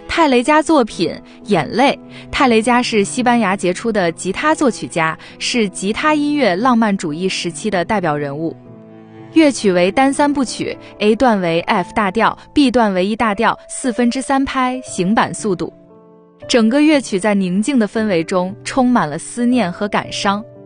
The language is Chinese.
泰雷加作品《眼泪》。泰雷加是西班牙杰出的吉他作曲家，是吉他音乐浪漫主义时期的代表人物。乐曲为单三部曲 ，A 段为 F 大调 ，B 段为E 大调，4/3拍，行板速度。整个乐曲在宁静的氛围中充满了思念和感伤。